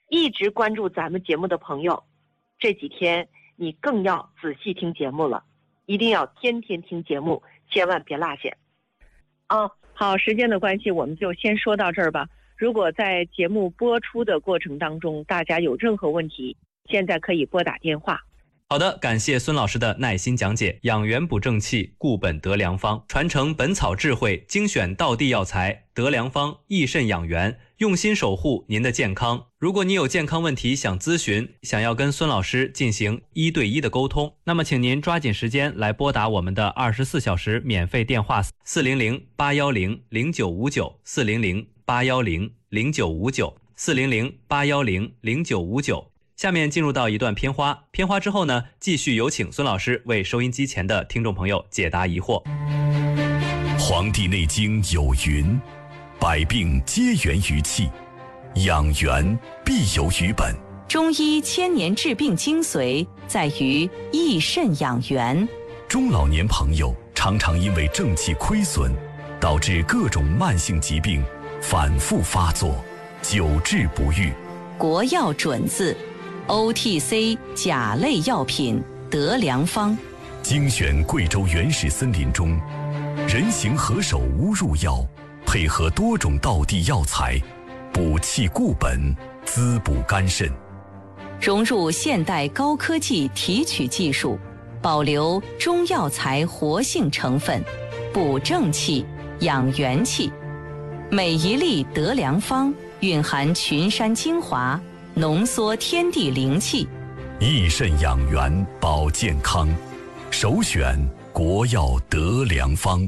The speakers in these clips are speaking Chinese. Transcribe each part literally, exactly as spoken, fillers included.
一直关注咱们节目的朋友，这几天你更要仔细听节目了，一定要天天听节目，千万别落下。啊，好，时间的关系，我们就先说到这儿吧。如果在节目播出的过程当中，大家有任何问题，现在可以拨打电话。 好的，感谢孙老师的耐心讲解。养元补正气，固本得良方，传承本草智慧，精选道地药材，得良方益肾养元，用心守护您的健康。如果你有健康问题想咨询，想要跟孙老师进行一对一的沟通，那么请您抓紧时间来拨打我们的二十四小时免费电话四零零八幺零零九五九四零零八幺零零九五九四零零八幺零零九五九。下面进入到一段片花，片花之后呢，继续有请孙老师为收音机前的听众朋友解答疑惑。 《黄帝内经》有云：百病皆源于气，养元必有于本。 中医千年治病精髓在于益肾养元。 中老年朋友常常因为正气亏损，导致各种慢性疾病反复发作，久治不愈。 国药准字O T C 甲类药品得良方， 精选贵州原始森林中人形何首乌入药，配合多种道地药材，补气固本，滋补肝肾。 融入现代高科技提取技术，保留中药材活性成分，补正气，养元气。每一粒得良方蕴含群山精华，浓缩天地灵气， 益肾养元保健康，首选国药得良方。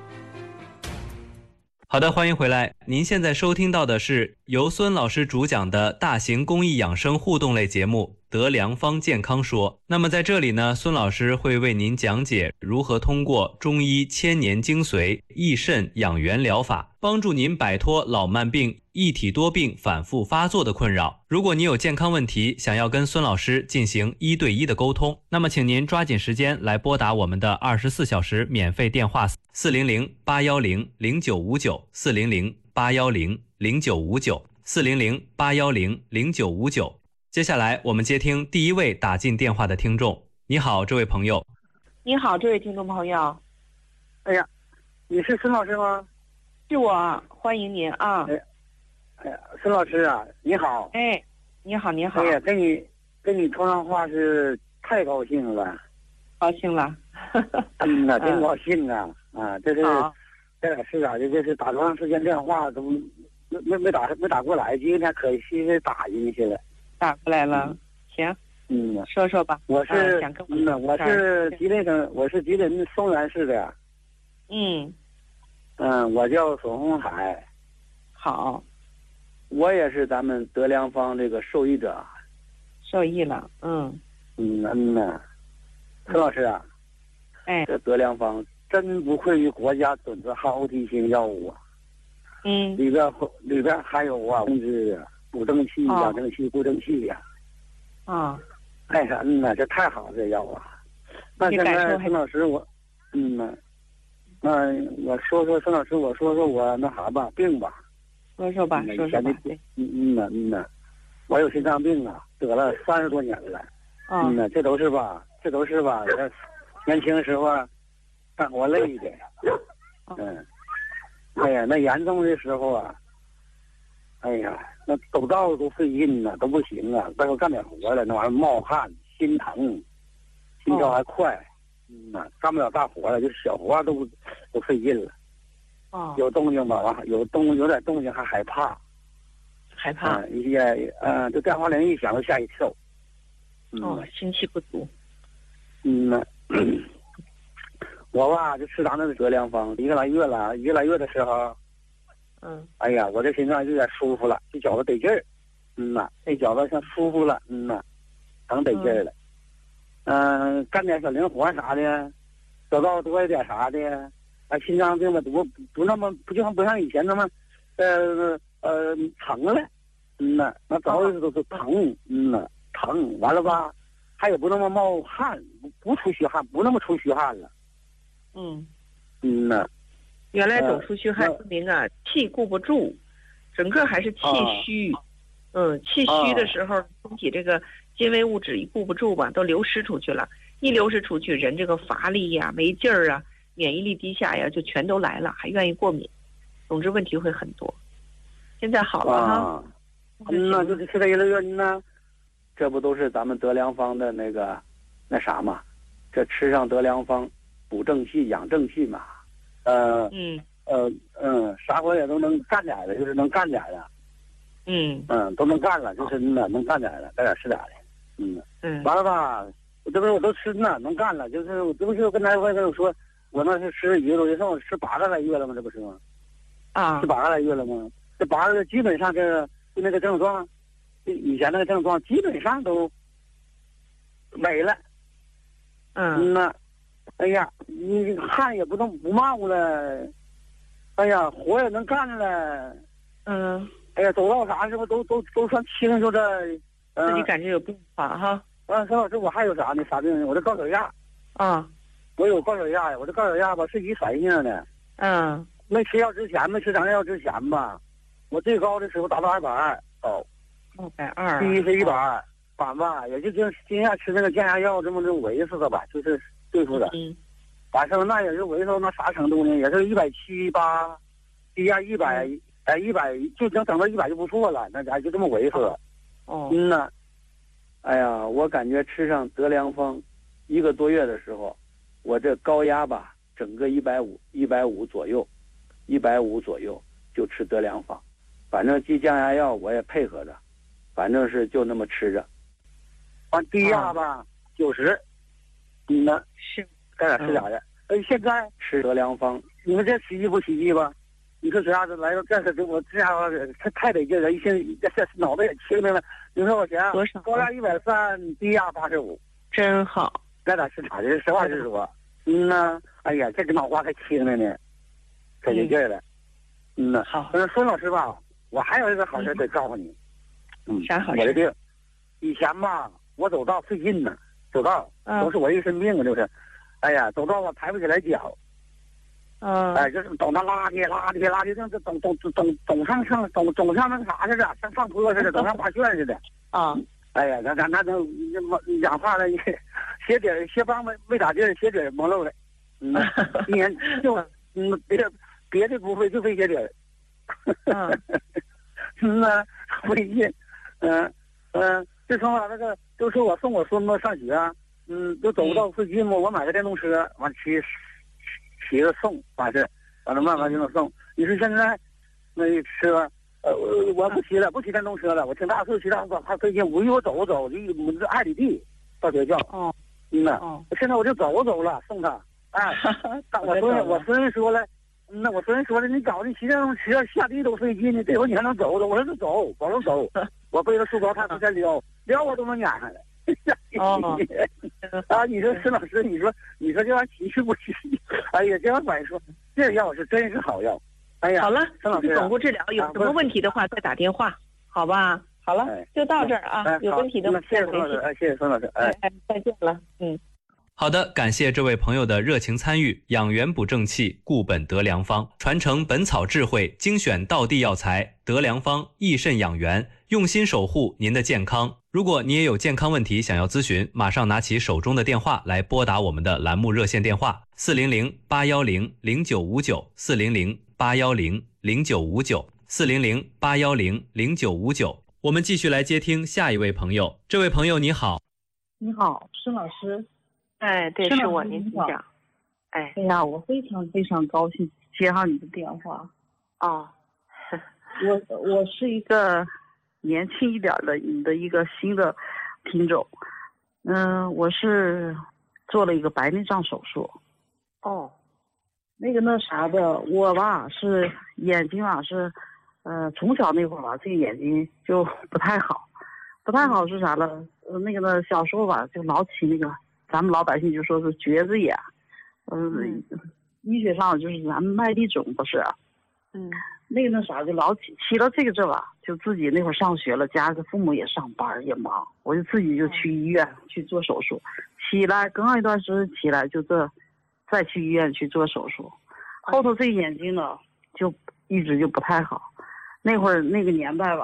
好的，欢迎回来。您现在收听到的是由孙老师主讲的大型公益养生互动类节目《得良方健康说》。那么在这里呢，孙老师会为您讲解如何通过中医千年精髓益肾养元疗法，帮助您摆脱老慢病、一体多病反复发作的困扰。如果你有健康问题，想要跟孙老师进行一对一的沟通，那么请您抓紧时间来拨打我们的二十四小时免费电话四零零八幺零零九五九四零零八幺零零九五九四零零八幺零零九五九。接下来我们接听第一位打进电话的听众。你好，这位朋友。 你好，这位听众朋友。 哎呀，你是孙老师吗？ 是我，欢迎您啊。 哎，哎呀，孙老师啊，你好。 哎，你好，你好。 哎呀，跟你跟你通上话是太高兴了， 高兴了。 嗯呐，真高兴啊！啊，这是这俩是咋的？这是打多长时间电话都没没没打没打过来，今天可惜是打进去了。 打过来了，嗯、行。 嗯， 说说吧。 我是、 啊、想跟我嗯，我是吉林省，我是吉林松原市的。 嗯。 嗯，我叫孙红海。 好。 我也是咱们得良方这个受益者。 受益了，嗯。 嗯嗯呐，孙老师啊。 哎。 这得良方真不愧于国家准字号提性药物啊。 嗯。 里边里边还有啊，控制补正气、 哦、 养正气、固正气呀、 啊。啊。 哎呀，嗯呐，这太好了，这药啊。那现在孙老师我，嗯呐，那我说说孙老师，我说说我那啥吧，病吧。 说说吧，说说吧。 嗯嗯呐嗯呐，我有心脏病啊，得了三十多年了。 啊。 嗯呐，这都是吧，这都是吧，这年轻时候干活累的。嗯。哎呀，那严重的时候啊，哎呀，那走道都费劲呐，都不行啊。再说干点活了，那玩意儿冒汗、心疼，心跳还快。哦、嗯呐，干不了大活了，就是小活都都费劲了。 哦。 有动静吧，完有动有点动静还害怕。 害怕。 嗯，一些嗯，这电话铃一响就吓一跳。 嗯、哦，心气不足。 嗯呐。我吧，就吃咱那个得良方，一个来月了，一个来月的时候， 嗯， 哎呀，我这心脏有点舒服了，这脚子得劲儿，嗯呐，这脚子像舒服了，嗯呐，成得劲儿了，嗯、呃，干点小零活啥的，走道多一点啥的，啊，心脏病吧，不不那么不就像不像以前那么，呃呃疼了，嗯呐，那走的都是疼，嗯呐，疼，完了吧，还有不那么冒汗，不不出虚汗，不那么出虚汗了。 嗯， 嗯呐， 原来走出虚汗说明啊，呃、气固不住，整个还是气虚。 嗯，气虚的时候，身体这个精微物质一固不住吧，都流失出去了。一流失出去，人这个乏力呀、没劲儿啊、免疫力低下呀，就全都来了，还愿意过敏。总之问题会很多。现在好了哈。 啊、嗯呐，就是吃这一个月呢，这不都是咱们德良方的那个那啥嘛？这吃上德良方，补正气、养正气嘛。呃， 嗯呃嗯，啥活也都能干点的，就是能干点的。 嗯嗯，都能干了，就是呢，能干点的，干点是点的。嗯嗯， 完了吧？我这不是我都吃呢，能干了，就是我这不是跟大夫跟我说，我那是吃一个多月，像我吃八个来月了吗？这不是吗？ 啊， 吃八个来月了吗？这八个月基本上这个就那个症状，就以前那个症状基本上都没了。 嗯呐，哎呀，你汗也不动不冒了，哎呀，活也能干了。 嗯， 哎呀，走道啥是不都都都算清楚的， 自己感觉有变化哈。 啊，陈老师，我还有啥呢？啥病呢？我这高血压， 啊， 我有高血压呀。我这高血压吧是遗传性的， 嗯， 没吃药之前，没吃降压药之前吧，我最高的时候达到二百二，哦， 二百二， 低是一百二，反吧，也就跟今天吃那个降压药这么就维持的吧，就是对付的。 嗯， 反正那也是维持到那啥程度呢？也是一百七八，低压一百。哎，一百就能等到一百就不错了，那家就这么维持。 哦， 嗯呐，哎呀，我感觉吃上德良方，一个多月的时候，我这高压吧，整个一百五，一百五左右，一百五左右就吃德良方，反正低降压药我也配合着，反正是就那么吃着。完低压吧九十，嗯呐， 是该咋吃咋的。哎，现在吃德良方，你们这奇迹不奇迹吧？你说这样子来个这个，我这家伙太太得劲了，一心这这脑袋也清明了。你说我钱多少？ 高压一百三，低压八十五， 真好。 该咋吃咋的，实话实说。嗯呐，哎呀，这个脑瓜还清了呢，可得劲了。嗯呐， 好。 但是孙老师吧，我还有一个好事得告诉你。嗯， 啥好事？ 我这病，以前吧，我走道费劲呢，走道都是我一身病啊，就是，哎呀，走道我抬不起来脚。 嗯， 哎，就是总那拉的拉的拉的，这这总总总总上上总总像那个啥似的，像上坡似的，总像画卷似的。 啊， 哎呀，那那那那讲话了，鞋底鞋帮没没咋地，鞋底蒙漏了。嗯，一年就嗯别别的不费，就费鞋底。 嗯， 嗯呐，费劲。嗯嗯，自从我那个就说我送我孙子上学，嗯，都走不到附近嘛，我买个电动车，完骑。骑着送完事，完了慢慢就能送。你说现在那车，呃，我不骑了，不骑电动车了，我挺大岁骑大还费劲，我一我走走，就我们这二里地到学校。 哦， 嗯呐， 哦， 现在我就走走了，送他。哎，我孙我孙子说了，那我孙子说了，你搞你骑电动车下地都费劲呢，这回你还能走走？我说就走，保证走。我背着书包，他不在撩，撩我都能撵上来。 哦， 啊！你说孙老师，你说你说这玩意儿奇是不奇？哎呀，这玩意儿说这药是真是好药。哎呀， 好了， 孙老师， 总部治疗有什么问题的话再打电话，好吧？好了，就到这儿啊。有问题的话谢谢孙老师，哎，谢谢孙老师，哎， 再见了，嗯。 好的，感谢这位朋友的热情参与。养元补正气，固本得良方，传承本草智慧，精选道地药材，得良方益肾养元，用心守护您的健康。如果你也有健康问题想要咨询，马上拿起手中的电话来拨打我们的栏目热线电话四零零八一零零九五九四零零八一零零九五九四零零八一零零九五九。我们继续来接听下一位朋友。这位朋友你好。 你好，孙老师。 哎，对，是我，您请讲。哎， 哎呀，我非常非常高兴接上你的电话。 哦， 我我是一个年轻一点的你的一个新的听众。嗯，我是做了一个白内障手术。 哦， 那个那啥的，我吧是眼睛啊是，呃，从小那会儿吧，这个眼睛就不太好，不太好是啥呢？呃，那个呢，小时候吧就老起那个。咱们老百姓就说是橛子眼，嗯，嗯医学上就是咱们麦粒肿不是， 嗯， 那个那啥就老起起了这个这吧，就自己那会儿上学了，家里父母也上班也忙，我就自己就去医院去做手术，起来隔上一段时间起来就这，再去医院去做手术，后头这个眼睛呢就一直就不太好，那会儿那个年代吧，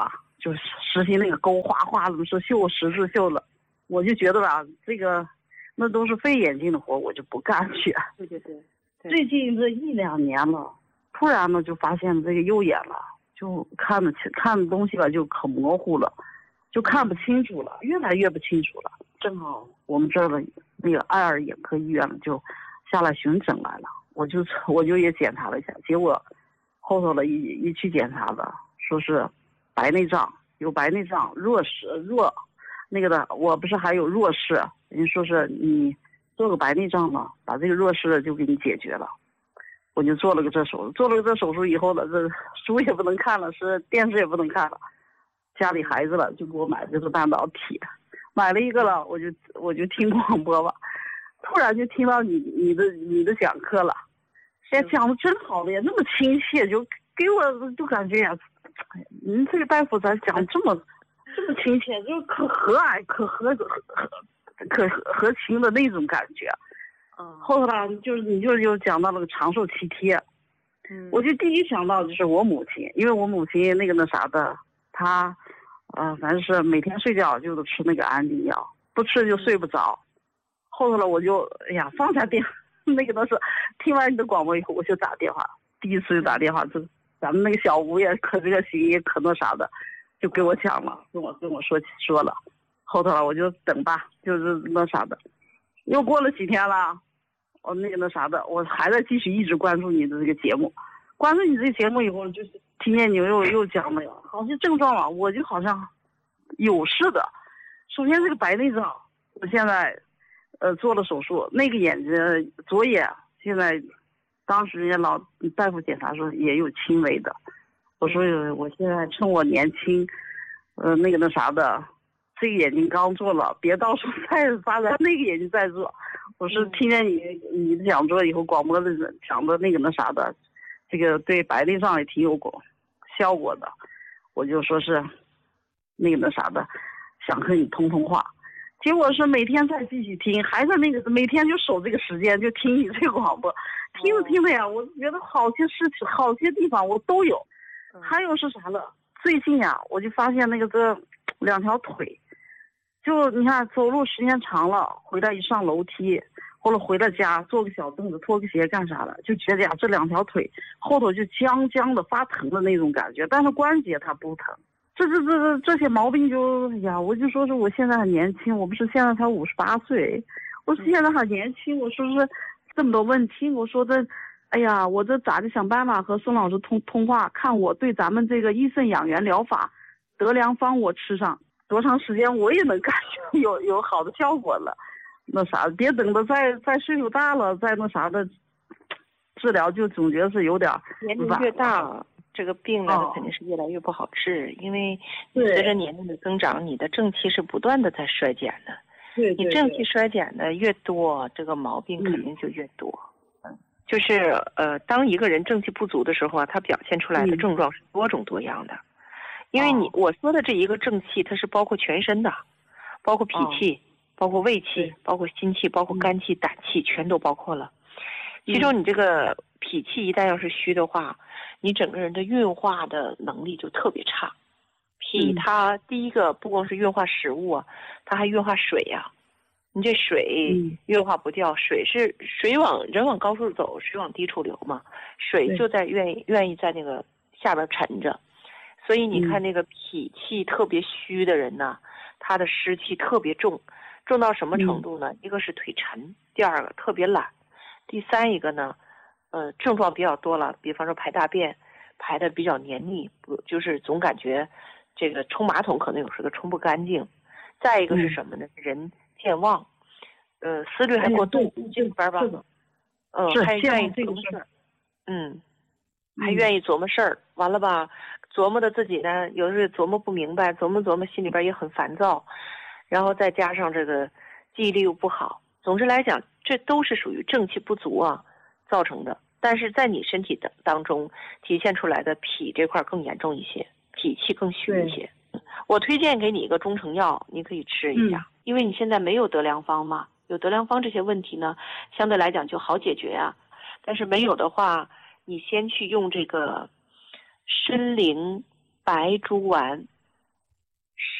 就是实行那个钩画画怎么说绣十字绣了，我就觉得吧，这个那都是费眼睛的活，我就不干去。 对对对。 最近这一两年了，突然呢就发现这个右眼了，就看的看的东西吧就可模糊了，就看不清楚了，越来越不清楚了。正好我们这儿的那个爱尔眼科医院就下来巡诊来了，我就我就也检查了一下，结果后头了一一去检查了，说是白内障，有白内障弱视弱那个的，我不是还有弱视，人家说是你做个白内障了，把这个弱视就给你解决了。我就做了个这手术，做了个这手术以后了，这书也不能看了，是电视也不能看了，家里孩子了就给我买这个半导体，买了一个了，我就我就听广播吧，突然就听到你你的你的讲课了，哎，讲的真好的呀，那么亲切，就给我就感觉呀，您这个大夫咋讲这么这么亲切，就可和蔼可和可可和和情的那种感觉。嗯，后来就是你就就讲到那个长寿七贴，嗯，我就第一想到就是我母亲，因为我母亲那个那啥的，她，呃，反正是每天睡觉就得吃那个安定药，不吃就睡不着。后头了我就哎呀放下电，那个那是听完你的广播以后我就打电话，第一次就打电话，就咱们那个小吴也可热心也可那啥的，就给我讲了，跟我跟我说说了。后头了我就等吧，就是那啥的。又过了几天了，我那个那啥的，我还在继续一直关注你的这个节目，关注你这个节目以后，就是听见你又又讲了，好像症状啊，我就好像有似的。首先这个白内障，我现在呃做了手术，那个眼睛左眼现在，当时人家老大夫检查说也有轻微的，我说我现在趁我年轻，呃那个那啥的。这个眼睛刚做了，别到时候再发展那个眼睛再做。我是听见你你的讲座以后，广播的讲的那个那啥的，这个对白内障也挺有果效果的，我就说是那个那啥的，想和你通通话。结果是每天再继续听，还是那个每天就守这个时间就听你这个广播，听着听着呀，我觉得好些事情好些地方我都有。还有是啥了？最近呀，我就发现那个这两条腿。就你看走路时间长了，回来一上楼梯，或者回到家坐个小凳子脱个鞋干啥的，就觉得呀这两条腿后头就僵僵的发疼的那种感觉，但是关节它不疼。这这这这这些毛病就哎呀，我就说是我现在很年轻，我不是现在才五十八岁，我说现在很年轻，我说是这么多问题，我说这哎呀我这咋就想办法和孙老师通通话，看我对咱们这个益肾养元疗法德良方我吃上多长时间我也能感觉有有好的效果了，那啥，别等到再再岁数大了，再那啥的治疗，就总觉得是有点年龄越大，这个病呢，它肯定是越来越不好治，因为随着年龄的增长，你的正气是不断的在衰减的。 对， 你正气衰减的越多，这个毛病肯定就越多。嗯，就是呃，当一个人正气不足的时候啊，他表现出来的症状是多种多样的。因为你我说的这一个正气，它是包括全身的，包括脾气，包括胃气，包括心气，包括肝气、胆气，全都包括了。其中你这个脾气一旦要是虚的话，你整个人的运化的能力就特别差。脾它第一个不光是运化食物啊，它还运化水呀、啊。你这水运化不掉，水是水往人往高处走，水往低处流嘛，水就在愿意愿意在那个下边沉着。所以你看那个脾气特别虚的人呢，他的湿气特别重，重到什么程度呢？一个是腿沉，第二个特别懒，第三一个呢，呃，症状比较多了，比方说排大便排的比较黏腻，不就是总感觉这个冲马桶可能有时候冲不干净。再一个是什么呢？人健忘，呃，思虑还过度，这里边吧，嗯，还愿意琢磨事儿，嗯，还愿意琢磨事儿，完了吧？琢磨的自己呢，有的时候琢磨不明白，琢磨琢磨心里边也很烦躁，然后再加上这个记忆力又不好，总之来讲，这都是属于正气不足啊造成的。但是在你身体的当中体现出来的脾这块更严重一些，脾气更虚一些。我推荐给你一个中成药，你可以吃一下，嗯、因为你现在没有德良方嘛，有德良方这些问题呢，相对来讲就好解决啊。但是没有的话，你先去用这个参苓白术丸，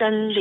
山里。